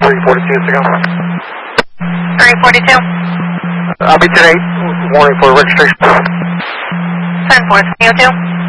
342 to go. 342. I'll be today morning for registration. 10-4, 302.